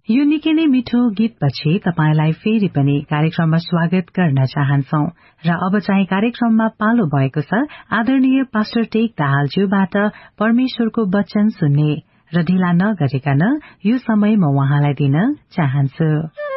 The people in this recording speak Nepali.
यो निकै नै मिठो गीतपछि तपाईलाई फेरि पनि कार्यक्रममा स्वागत गर्न चाहन्छौं र अब चाहिँ कार्यक्रममा पालो भएको छ आदरणीय पास्टर टेक दाहालज्यूबाट परमेश्वरको वचन सुन्ने र ढिला नगरिकन यो समय म उहाँलाई दिन चाहन्छु।